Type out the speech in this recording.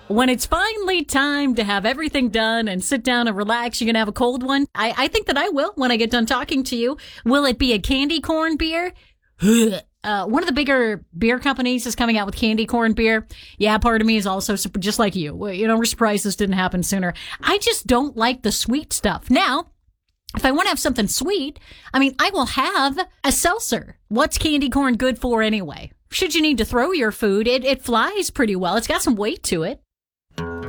When it's finally time to have everything done and sit down and relax, you're going to have a cold one. I think that I will when I get done talking to you. Will it be a candy corn beer? One of the bigger beer companies is coming out with candy corn beer. Yeah, part of me is also just like you. You know, we're surprised this didn't happen sooner. I just don't like the sweet stuff. Now, if I want to have something sweet, I mean, I will have a seltzer. What's candy corn good for anyway? Should you need to throw your food, it flies pretty well. It's got some weight to it.